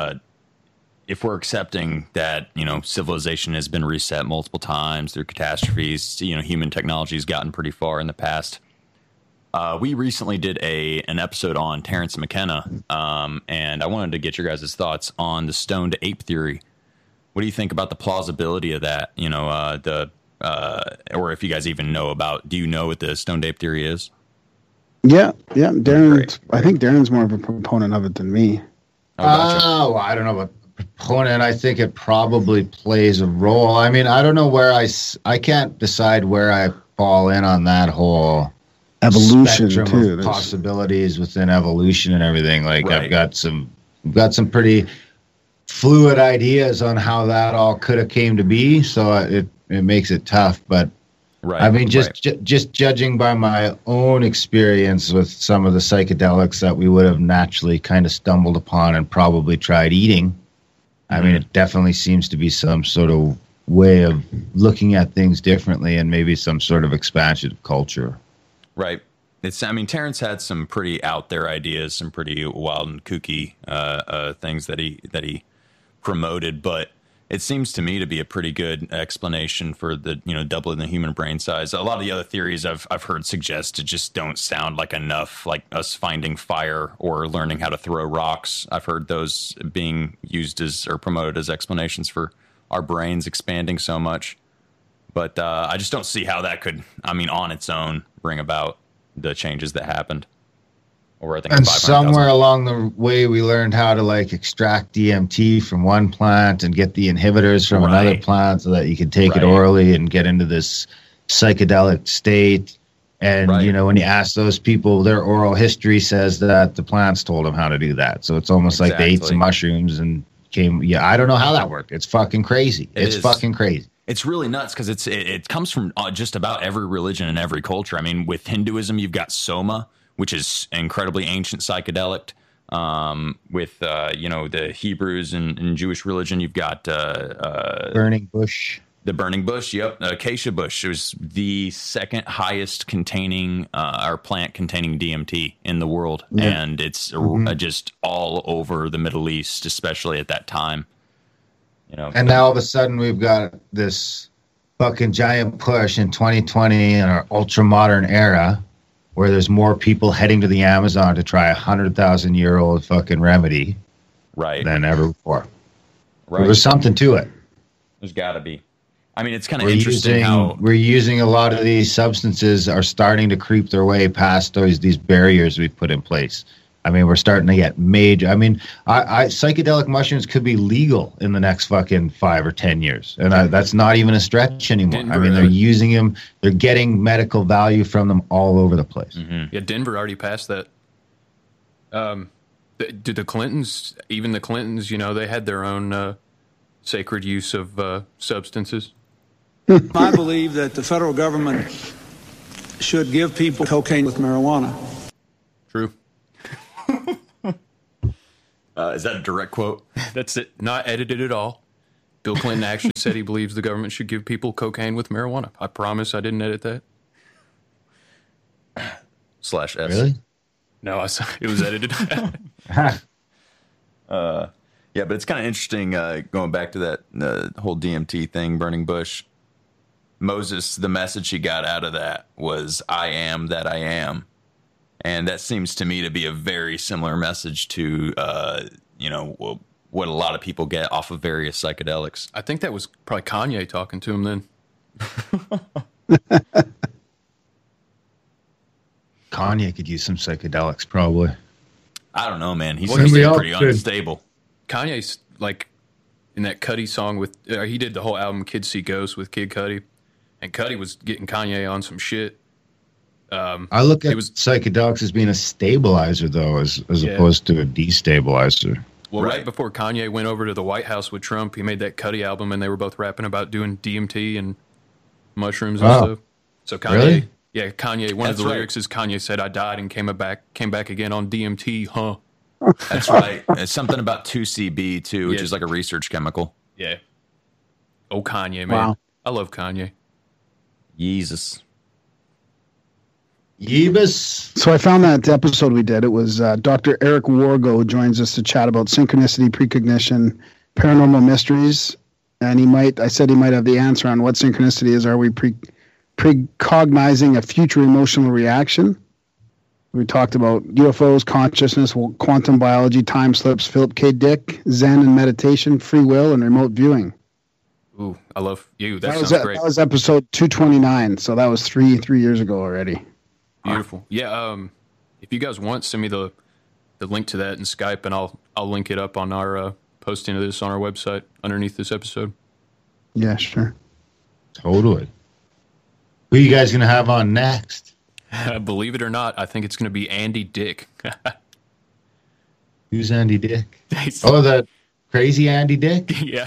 If we're accepting that civilization has been reset multiple times through catastrophes, human technology has gotten pretty far in the past. We recently did an episode on Terence McKenna, and I wanted to get your guys' thoughts on the stoned ape theory. What do you think about the plausibility of that? Or if you guys even know do you know what the stoned ape theory is? Yeah. Darren, I think Darren's more of a proponent of it than me. Oh, I don't know about proponent. I think it probably plays a role. I mean, I don't know where I can't decide where I fall in on that whole evolution spectrum of possibilities within evolution and everything. Like I've got some pretty fluid ideas on how that all could have came to be. So it makes it tough, but I mean, just judging by my own experience with some of the psychedelics that we would have naturally kind of stumbled upon and probably tried eating. I mean, it definitely seems to be some sort of way of looking at things differently and maybe some sort of expansion of culture. Right. Terrence had some pretty out there ideas, some pretty wild and kooky things that he promoted, but it seems to me to be a pretty good explanation for the doubling the human brain size. A lot of the other theories I've heard suggest it just don't sound like enough, like us finding fire or learning how to throw rocks. I've heard those being used as or promoted as explanations for our brains expanding so much. But I just don't see how that could, on its own, bring about the changes that happened. Or I think and somewhere along the way, we learned how to extract DMT from one plant and get the inhibitors from another plant so that you could take it orally and get into this psychedelic state. And, when you ask those people, their oral history says that the plants told them how to do that. So it's almost like they ate some mushrooms and I don't know how that worked. It's fucking crazy. It's fucking crazy. It's really nuts because it comes from just about every religion and every culture. I mean, with Hinduism, you've got Soma, which is incredibly ancient psychedelic. With the Hebrews and Jewish religion, you've got burning bush. The burning bush, yep, acacia bush. It was the second highest containing or plant containing DMT in the world, and it's just all over the Middle East, especially at that time. And now all of a sudden we've got this fucking giant push in 2020 in our ultra modern era, where there's more people heading to the Amazon to try 100,000-year-old fucking remedy, than ever before. Right. There's something to it. There's got to be. I mean, it's kind of interesting how we're using a lot of these substances are starting to creep their way past these barriers we've put in place. I mean, we're starting to get major. I mean, I psychedelic mushrooms could be legal in the next fucking 5 or 10 years, and that's not even a stretch anymore. Denver, I mean, they're using them. They're getting medical value from them all over the place. Yeah, Denver already passed that. Did the Clintons, even the Clintons, they had their own sacred use of substances. I believe that the federal government should give people cocaine with marijuana. True. Is that a direct quote? That's it. Not edited at all. Bill Clinton actually said he believes the government should give people cocaine with marijuana. I promise I didn't edit that. /S. Really? No, it was edited. Yeah, but it's kind of interesting going back to that whole DMT thing, burning bush. Moses, the message he got out of that was, I am that I am. And that seems to me to be a very similar message to, what a lot of people get off of various psychedelics. I think that was probably Kanye talking to him then. Kanye could use some psychedelics, probably. I don't know, man. He's Well, we all pretty could. unstable. Kanye's like in that Cudi song with, he did the whole album Kids See Ghosts with Kid Cudi. And Cudi was getting Kanye on some shit. I look at psychedelics as being a stabilizer, though, as opposed to a destabilizer. Well, right before Kanye went over to the White House with Trump, he made that Cudi album, and they were both rapping about doing DMT and mushrooms and stuff. So Kanye, really? Yeah, Kanye. One of the lyrics is Kanye said, "I died and came back again on DMT." Huh? That's right. It's something about 2CB too, which is like a research chemical. Yeah. Oh, Kanye, man. Wow. I love Kanye. Jesus. Yebus. So I found that episode we did. It was Dr. Eric Wargo joins us to chat about synchronicity, precognition, paranormal mysteries, and I said he might have the answer on what synchronicity is. Are we precognizing a future emotional reaction? We talked about UFOs, consciousness, quantum biology, time slips, Philip K. Dick, Zen and meditation, free will, and remote viewing. Ooh, I love you. That was sounds great. That was episode 229, so that was three years ago already. Beautiful. Yeah. If you guys want, send me the link to that in Skype, and I'll link it up on our posting of this on our website underneath this episode. Yeah, sure. Totally. Who you guys gonna have on next? Believe it or not, I think it's going to be Andy Dick. Who's Andy Dick? Oh, the crazy Andy Dick? Yeah.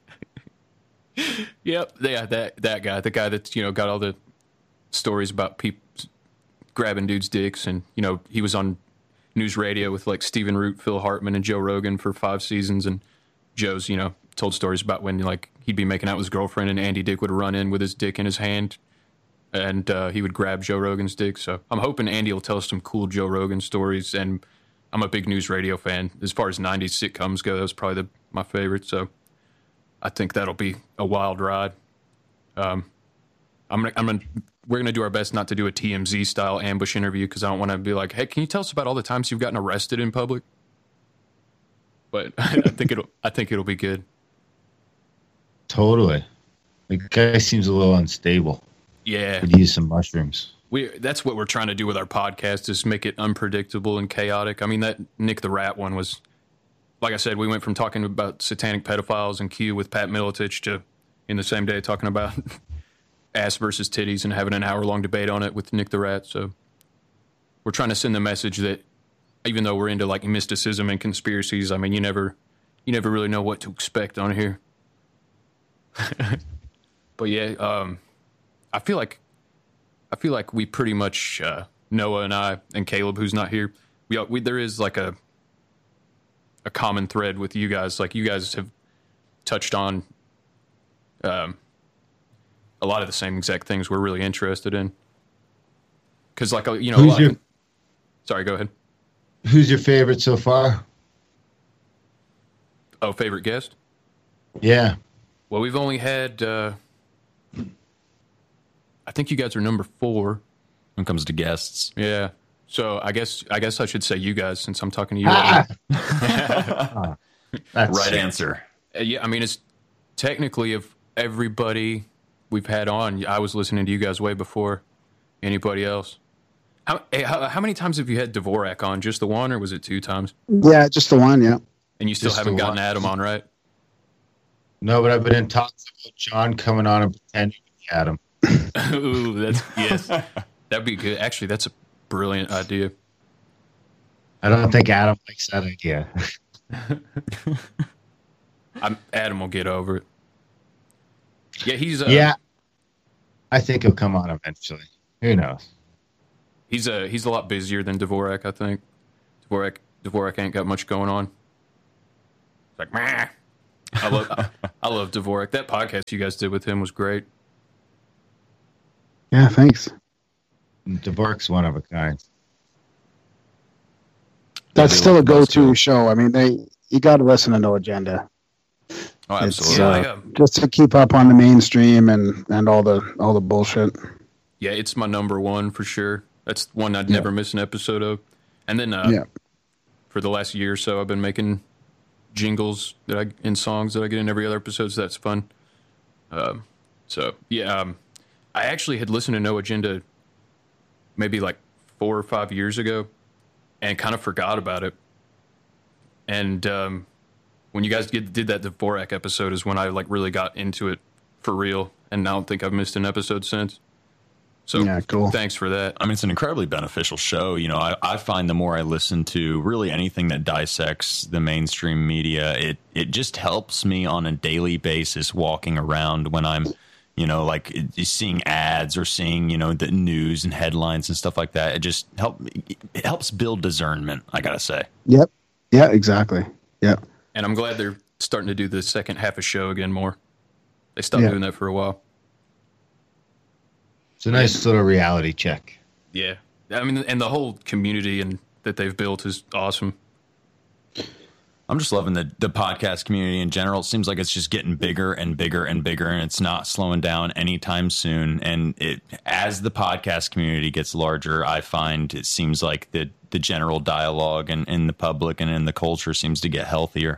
Yep. Yeah, that guy, the guy that's, got all the stories about people grabbing dudes' dicks, and, he was on news radio with like Stephen Root, Phil Hartman, and Joe Rogan for 5 seasons, and Joe's, told stories about when like he'd be making out with his girlfriend and Andy Dick would run in with his dick in his hand, and he would grab Joe Rogan's dick. So I'm hoping Andy will tell us some cool Joe Rogan stories, and I'm a big news radio fan. As far as 90s sitcoms go, that was probably my favorite, so I think that'll be a wild ride. We're gonna do our best not to do a TMZ style ambush interview, because I don't want to be like, hey, can you tell us about all the times you've gotten arrested in public? But I think it'll be good. Totally. The guy seems a little unstable. Yeah, could use some mushrooms. That's what we're trying to do with our podcast, is make it unpredictable and chaotic. I mean, that Nick the Rat one was, like I said, we went from talking about satanic pedophiles and Q with Pat Miletich to, in the same day, talking about ass versus titties and having an hour-long debate on it with Nick the Rat. So we're trying to send the message that even though we're into like mysticism and conspiracies, I mean, you never really know what to expect on here. But yeah, I feel like we pretty much, Noah and I and Caleb, who's not here, we there is like a common thread with you guys. Like, you guys have touched on a lot of the same exact things we're really interested in. Because like, sorry, go ahead. Who's your favorite so far? Oh, favorite guest? Yeah. Well, we've only had, I think you guys are number 4 when it comes to guests. Yeah. So I guess I should say you guys, since I'm talking to you. That's right answer. Yeah, I mean, it's technically, of everybody we've had on, I was listening to you guys way before anybody else. How many times have you had Dvorak on? Just the one, or was it 2 times? Yeah, just the one. Yeah. And you still Just haven't the gotten one. Adam on, right? No, but I've been in talks about John coming on and pretending to be Adam. Ooh, yes, that'd be good. Actually, that's a brilliant idea. I don't think Adam likes that idea. Adam will get over it. Yeah, he's Yeah. I think he'll come on eventually. Who knows? He's a lot busier than Dvorak, I think. Dvorak ain't got much going on. It's like, meh. I love Dvorak. That podcast you guys did with him was great. Yeah. Thanks. Dvorak's one of a kind. That's they still a look most go-to cool. show. I mean, you got to listen to No Agenda. Oh, It's, absolutely. just to keep up on the mainstream and all the bullshit. Yeah, it's my number one for sure. That's one I'd never miss an episode of. And then for the last year or so, I've been making jingles in songs that I get in every other episode, so that's fun. I actually had listened to No Agenda maybe like 4 or 5 years ago and kind of forgot about it. And when you guys did that Dvorak episode is when I like really got into it for real, and I don't think I've missed an episode since. So Yeah, cool. Thanks for that. I mean, it's an incredibly beneficial show. You know, I find the more I listen to really anything that dissects the mainstream media, it just helps me on a daily basis walking around when I'm, you know, like seeing ads or seeing, you know, the news and headlines and stuff like that. It helps build discernment, I gotta say. Yep. Yeah, exactly. Yeah. And I'm glad they're starting to do the second half of show again more. They stopped Yeah. doing that for a while. It's a nice little reality check. Yeah. I mean, and the whole community and that they've built is awesome. I'm just loving the podcast community in general. It seems like it's just getting bigger and bigger and bigger, and it's not slowing down anytime soon. And as the podcast community gets larger, I find it seems like the general dialogue and in the public and in the culture seems to get healthier.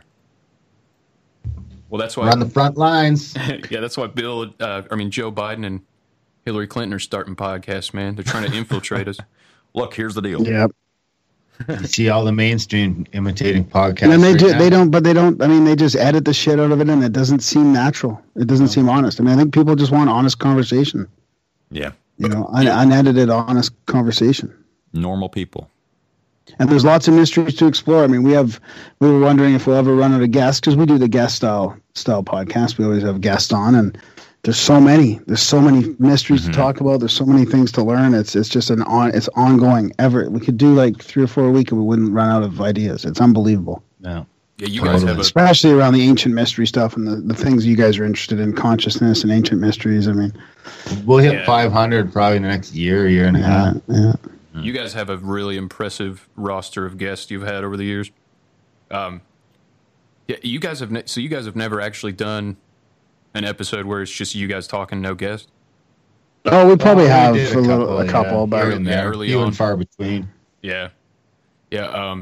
Well, that's We're why. on the front lines. Yeah, that's why Joe Biden and Hillary Clinton are starting podcasts, man. They're trying to infiltrate us. Look, here's the deal. Yep. You see all the mainstream imitating podcasts. And then they right now. they don't. I mean, they just edit the shit out of it, and it doesn't seem natural. It doesn't seem honest. I mean, I think people just want honest conversation. Yeah. You know, unedited, honest conversation. Normal people. And there's lots of mysteries to explore. I mean, we were wondering if we'll ever run out of guests because we do the guest style podcast. We always have guests on, and there's so many mysteries to talk about. There's so many things to learn. It's just it's ongoing. We could do like 3 or 4 a week and we wouldn't run out of ideas. It's unbelievable. No. Yeah, you guys have a Especially around the ancient mystery stuff and the things you guys are interested in, consciousness and ancient mysteries. I mean, We'll hit Yeah. 500 probably in the next year and a half. yeah. You guys have a really impressive roster of guests you've had over the years. Yeah, you guys have never actually done an episode where it's just you guys talking, no guest. Oh, we probably We have did a couple, yeah, but here and there, early few on. and far between. Yeah, yeah.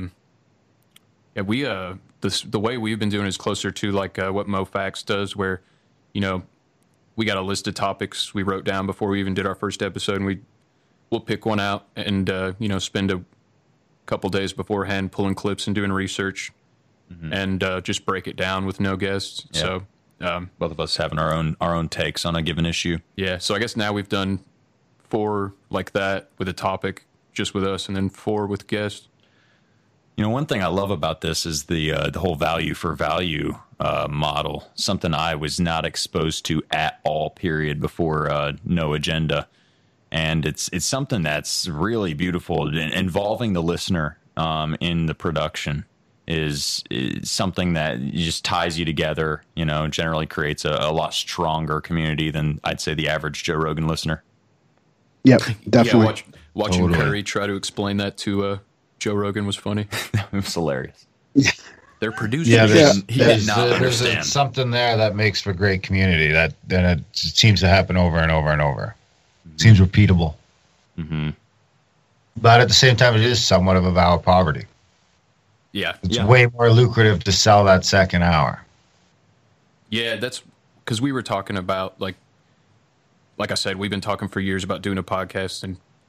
We the way we've been doing is closer to like what MoFax does, where you know we got a list of topics we wrote down before we even did our first episode, and we'll pick one out and spend a couple days beforehand pulling clips and doing research and just break it down with no guests. Yeah. So Both of us having our own takes on a given issue. yeah, so I guess now we've done 4 like that with a topic just with us, and then 4 with guests. You know, one thing I love about this is the whole value for value model. Something I was not exposed to at all. Period. Before No Agenda, and it's something that's really beautiful. Involving the listener in the production is something that just ties you together. You know, generally creates a lot stronger community than I'd say the average Joe Rogan listener. Yep, definitely. Yeah, watching Totally. Curry try to explain that to Joe Rogan was funny. It was hilarious. Their producer, Yeah, he did not there's understand. something there that makes for great community. That it seems to happen over and over and over. Seems repeatable. Mm-hmm. But at the same time, it is somewhat of a vow of poverty. yeah, It's way more lucrative to sell that second hour. yeah, that's because we were talking about like I said, we've been talking for years about doing a podcast, and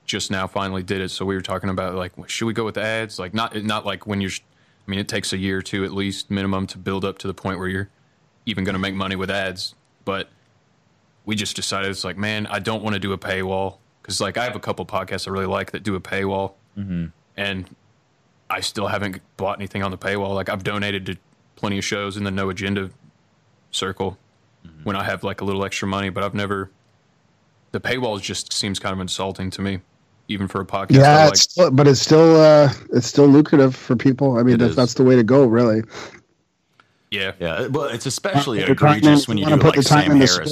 just now finally did it. So we were talking about like, should we go with ads? Like not like when you're, I mean, it takes a year or two at least minimum to build up to the point where you're even going to make money with ads. But we just decided it's like, man, I don't want to do a paywall because like I have a couple podcasts I really like that do a paywall, and I still haven't bought anything on the paywall. Like I've donated to plenty of shows in the No Agenda circle when I have like a little extra money, but I've never. The paywall just seems kind of insulting to me, even for a podcast. Yeah, but it's still lucrative for people. I mean, that's the way to go, really. Yeah. Well, it's especially egregious when you do like Sam Harris